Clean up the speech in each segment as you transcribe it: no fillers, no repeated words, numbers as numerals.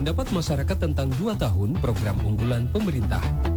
Pendapat masyarakat tentang 2 tahun program unggulan pemerintah.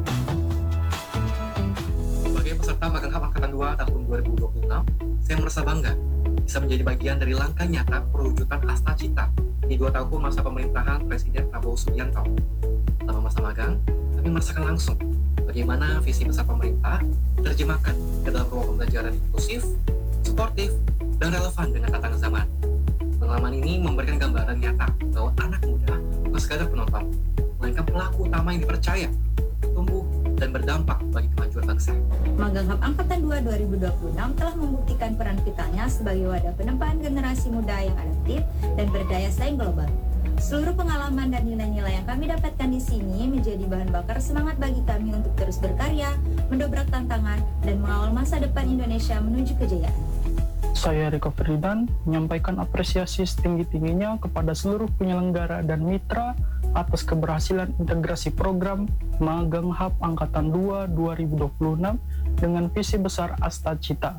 Sebagai peserta Magang Hub Angkatan 2 tahun 2026, saya merasa bangga bisa menjadi bagian dari langkah nyata perwujudan Astacita di 2 tahun masa pemerintahan Presiden Prabowo Subianto. Selama masa magang, kami merasakan langsung bagaimana visi besar pemerintah diterjemahkan ke dalam ruang pembelajaran inklusif, suportif, dan relevan dengan tantangan zaman. Pengalaman ini memberikan gambaran nyata bahwa anak muda bukan sekadar penonton, melainkan pelaku utama yang dipercaya tumbuh dan berdampak bagi kemajuan bangsa. Magang Hub Angkatan 2 2026 telah membuktikan peran kitanya sebagai wadah penempaan generasi muda yang adaptif dan berdaya saing global. Seluruh pengalaman dan nilai-nilai yang kami dapatkan di sini menjadi bahan bakar semangat bagi kami untuk terus berkarya, mendobrak tantangan, dan mengawal masa depan Indonesia menuju kejayaan. Saya Riko Ferdinand menyampaikan apresiasi setinggi-tingginya kepada seluruh penyelenggara dan mitra atas keberhasilan integrasi program Magang Hub Angkatan 2 2026 dengan visi besar Astacita.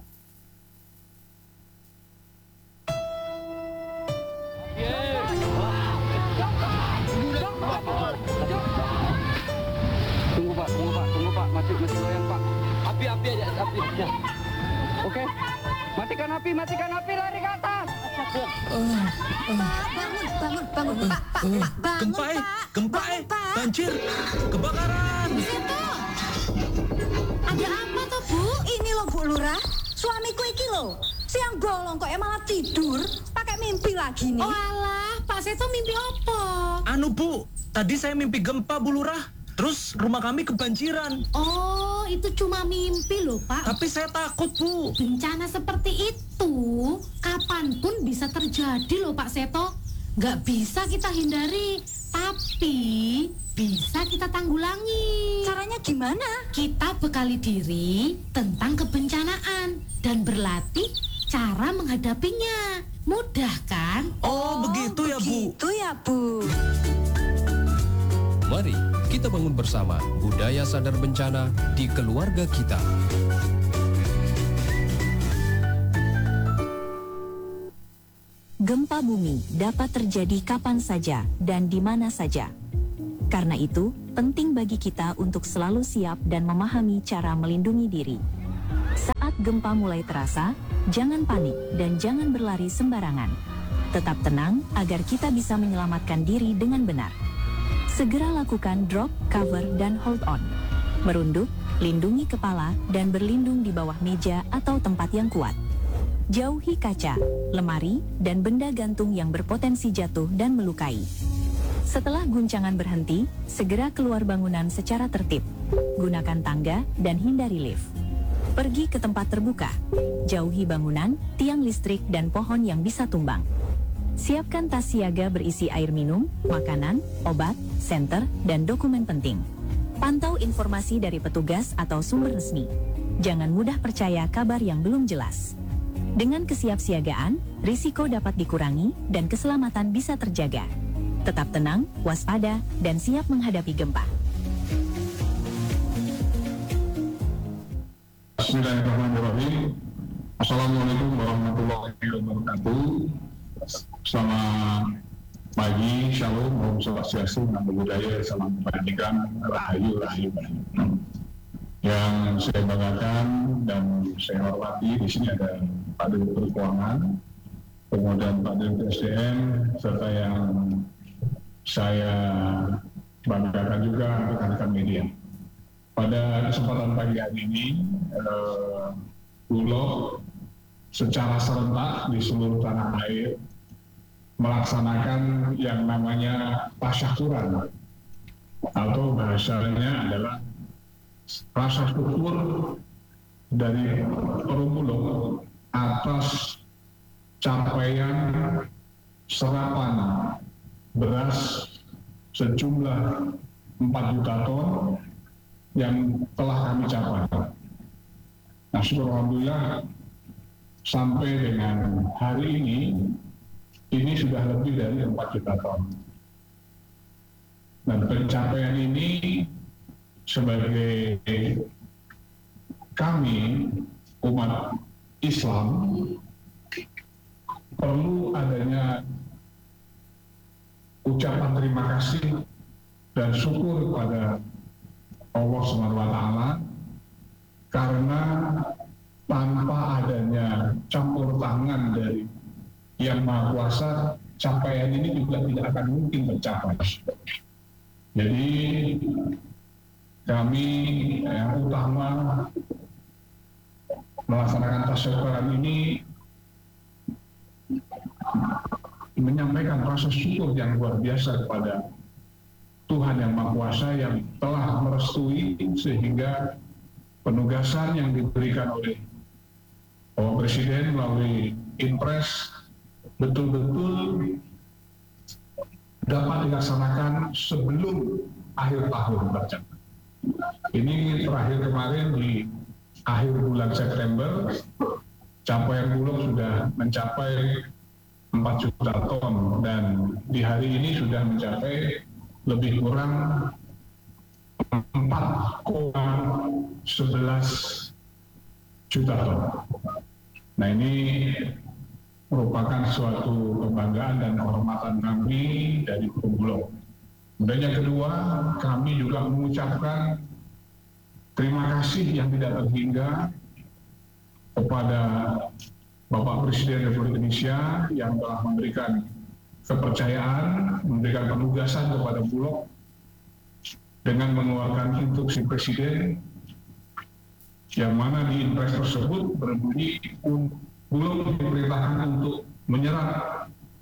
Tunggu Pak, masih goyang Pak. Api aja, api. Oke. Matikan api dari ke atas. Bangun, Pak. Gempa, banjir, kebakaran. Ada apa toh, Bu? Ini loh, Bu Lurah. Suamiku iki loh. Siang bolong kok malah tidur. Pakai mimpi lagi nih. Oh alah, Pak Seto mimpi apa? Anu Bu, tadi saya mimpi gempa Bu Lurah. Terus rumah kami kebanjiran. Oh, itu cuma mimpi loh, Pak. Tapi saya takut, Bu. Bencana seperti itu kapanpun bisa terjadi loh, Pak Seto. Nggak bisa kita hindari, tapi bisa kita tanggulangi. Caranya gimana? Kita bekali diri tentang kebencanaan dan berlatih cara menghadapinya. Mudah kan? Oh, begitu ya, Bu. Begitu ya, Bu. Mari kita bangun bersama budaya sadar bencana di keluarga kita. Gempa bumi dapat terjadi kapan saja dan di mana saja. Karena itu, penting bagi kita untuk selalu siap dan memahami cara melindungi diri. Saat gempa mulai terasa, jangan panik dan jangan berlari sembarangan. Tetap tenang agar kita bisa menyelamatkan diri dengan benar. Segera lakukan drop, cover, dan hold on. Merunduk, lindungi kepala, dan berlindung di bawah meja atau tempat yang kuat. Jauhi kaca, lemari, dan benda gantung yang berpotensi jatuh dan melukai. Setelah guncangan berhenti, segera keluar bangunan secara tertib. Gunakan tangga dan hindari lift. Pergi ke tempat terbuka. Jauhi bangunan, tiang listrik, dan pohon yang bisa tumbang. Siapkan tas siaga berisi air minum, makanan, obat, senter, dan dokumen penting. Pantau informasi dari petugas atau sumber resmi. Jangan mudah percaya kabar yang belum jelas. Dengan kesiapsiagaan, risiko dapat dikurangi dan keselamatan bisa terjaga. Tetap tenang, waspada, dan siap menghadapi gempa. Bismillahirrahmanirrahim. Assalamualaikum warahmatullahi wabarakatuh. Selamat pagi, shalom, om swastiastu, namo buddhaya, salam kebajikan, rahayu. Yang saya banggakan dan saya hormati di sini ada Pak Direktur Keuangan, kemudian Pak Direktur SDM, serta yang saya banggakan juga rekan-rekan media. Pada kesempatan pagi hari ini, Bulog secara serentak di seluruh tanah air melaksanakan yang namanya tasyakuran, atau bahasanya adalah rasa syukur dari perum Bulog atas capaian serapan beras sejumlah 4 juta ton yang telah kami capai. Nah, syukur alhamdulillah sampai dengan hari ini sudah lebih dari 4 juta ton. Dan pencapaian ini sebagai kami umat Islam perlu adanya ucapan terima kasih dan syukur kepada Allah SWT karena tanpa adanya campur tangan dari Yang Maha Kuasa, capaian ini juga tidak akan mungkin tercapai. Jadi kami yang utama melaksanakan tasyikuran ini menyampaikan rasa syukur yang luar biasa kepada Tuhan Yang Maha Kuasa yang telah merestui sehingga penugasan yang diberikan oleh Bapak Presiden melalui Impres betul-betul dapat dilaksanakan sebelum akhir tahun tercapai. Ini terakhir kemarin di akhir bulan September, capaian Bulog sudah mencapai 4 juta ton dan di hari ini sudah mencapai lebih kurang 4,11 juta ton. Nah, ini merupakan suatu kebanggaan dan kehormatan kami dari Bulog. Kemudian yang kedua, kami juga mengucapkan terima kasih yang tidak terhingga kepada Bapak Presiden Republik Indonesia yang telah memberikan kepercayaan, memberikan penugasan kepada Bulog dengan mengeluarkan instruksi Presiden yang mana di impres tersebut berbunyi Bulog diperintahkan untuk menyerap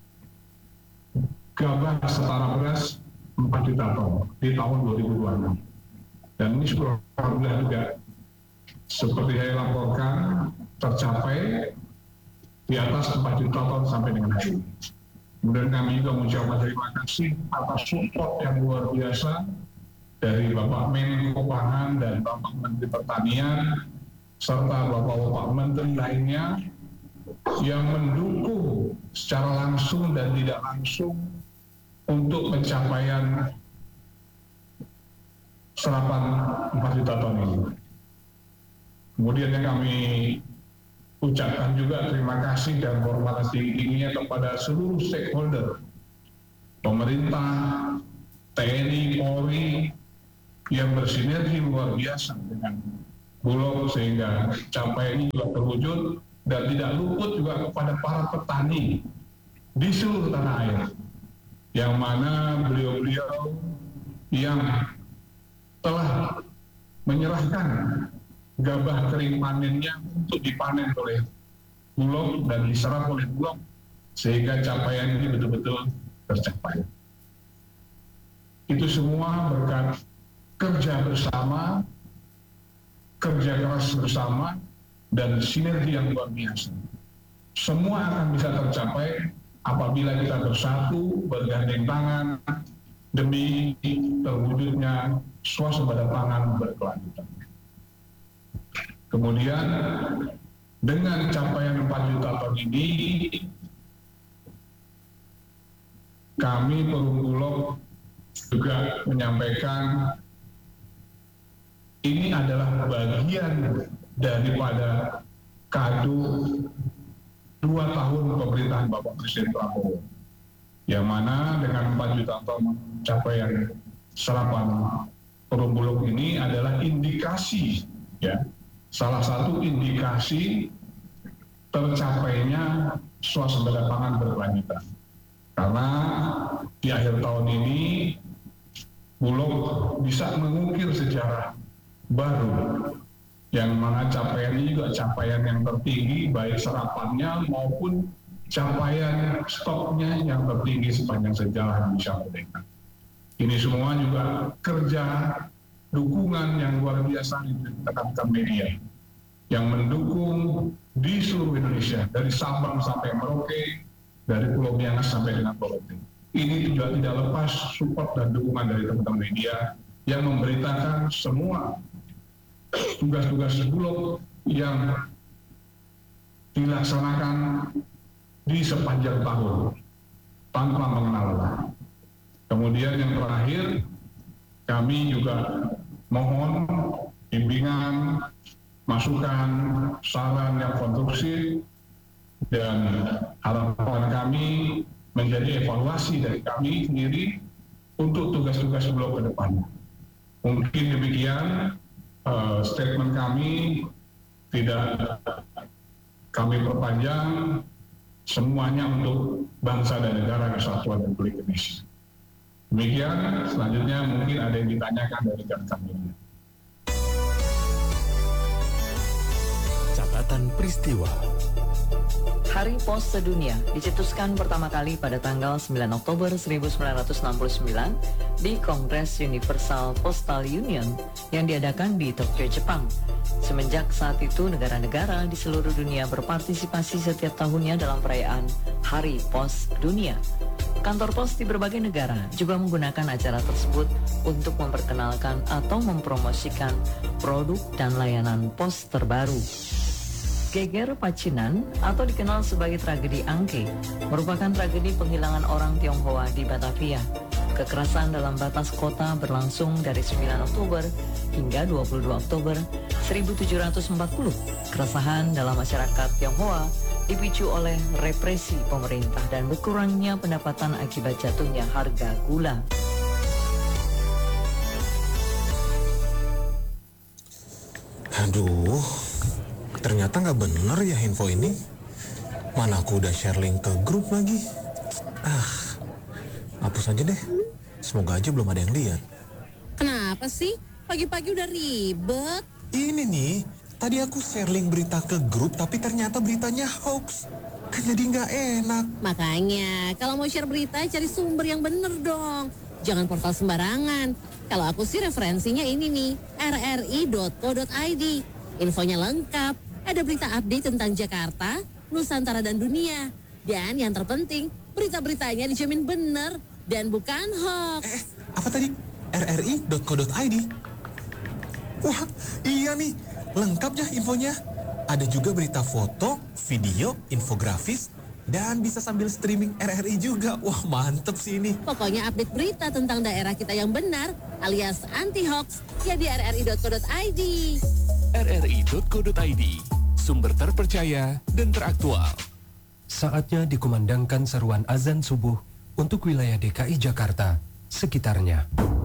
gabah setara beras 4 juta ton di tahun 2026. Dan ini alhamdulillah juga seperti saya laporkan tercapai di atas 4 juta ton sampai dengan hari ini. Kemudian kami juga mengucapkan terima kasih atas support yang luar biasa dari Bapak Menko Pangan dan Bapak Menteri Pertanian serta Bapak Menteri lainnya yang mendukung secara langsung dan tidak langsung untuk pencapaian serapan 4 juta ton ini. Kemudian yang kami ucapkan juga terima kasih dan hormat tingginya kepada seluruh stakeholder, pemerintah, TNI, Polri, yang bersinergi luar biasa dengan Bulog sehingga capaian ini juga terwujud, dan tidak luput juga kepada para petani di seluruh tanah air, yang mana beliau-beliau yang telah menyerahkan gabah kering panennya untuk dipanen oleh Bulog dan diserap oleh Bulog sehingga capaian ini betul-betul tercapai. Itu semua berkat kerja bersama, kerja keras bersama, dan sinergi yang luar biasa. Semua akan bisa tercapai apabila kita bersatu, bergandeng tangan demi terwujudnya swasembada pangan berkelanjutan. Kemudian dengan capaian 4 juta ton ini, kami Perum Bulog juga menyampaikan ini adalah bagian daripada kado 2 tahun pemerintahan Bapak Presiden Prabowo, yang mana dengan 4 juta ton capaian serapan Perum Bulog ini adalah indikasi, ya, salah satu indikasi tercapainya swasembada pangan berkelanjutan. Karena di akhir tahun ini Bulog bisa mengukir sejarah baru, yang mana capaian ini juga capaian yang tertinggi baik serapannya maupun capaian stoknya yang tertinggi sepanjang sejarah Indonesia Merdeka. Ini semua juga kerja dukungan yang luar biasa dari rekan-rekan media yang mendukung di seluruh Indonesia, dari Sabang sampai Merauke, dari Pulau Miangas sampai dengan Pulau T. Ini juga tidak lepas support dan dukungan dari teman-teman media yang memberitakan semua tugas-tugas Bulog yang dilaksanakan di sepanjang tahun tanpa mengenal lelah. Kemudian yang terakhir, kami juga mohon bimbingan, masukan, saran yang konstruksi, dan harapan kami menjadi evaluasi dari kami sendiri untuk tugas-tugas Bulog ke depannya. Mungkin demikian statement kami, tidak kami perpanjang, semuanya untuk bangsa dan negara kesatuan Republik Indonesia. Demikian, selanjutnya mungkin ada yang ditanyakan dari rekan kami. Catatan peristiwa. Hari Pos Sedunia dicetuskan pertama kali pada tanggal 9 Oktober 1969 di Kongres Universal Postal Union yang diadakan di Tokyo, Jepang. Semenjak saat itu, negara-negara di seluruh dunia berpartisipasi setiap tahunnya dalam perayaan Hari Pos Dunia. Kantor pos di berbagai negara juga menggunakan acara tersebut untuk memperkenalkan atau mempromosikan produk dan layanan pos terbaru. Geger Pacinan atau dikenal sebagai tragedi Angke merupakan tragedi penghilangan orang Tionghoa di Batavia. Kekerasan dalam batas kota berlangsung dari 9 Oktober hingga 22 Oktober 1740. Keresahan dalam masyarakat Tionghoa dipicu oleh represi pemerintah dan berkurangnya pendapatan akibat jatuhnya harga gula. Aduh, ternyata nggak bener ya info ini. Mana aku udah share link ke grup lagi. Hapus aja deh. Semoga aja belum ada yang lihat. Kenapa sih? Pagi-pagi udah ribet. Ini nih, tadi aku share link berita ke grup tapi ternyata beritanya hoax. Kan jadi nggak enak. Makanya, kalau mau share berita, cari sumber yang bener dong. Jangan portal sembarangan. Kalau aku sih referensinya ini nih, rri.co.id. Infonya lengkap. Ada berita update tentang Jakarta, Nusantara, dan dunia. Dan yang terpenting, berita-beritanya dijamin benar dan bukan hoax. Apa tadi? rri.co.id? Wah, iya nih. Lengkap ya infonya. Ada juga berita foto, video, infografis, dan bisa sambil streaming RRI juga. Wah, mantep sih ini. Pokoknya update berita tentang daerah kita yang benar alias anti-hoax ya di rri.co.id. rri.co.id, sumber terpercaya dan teraktual. Saatnya dikumandangkan seruan azan subuh untuk wilayah DKI Jakarta sekitarnya.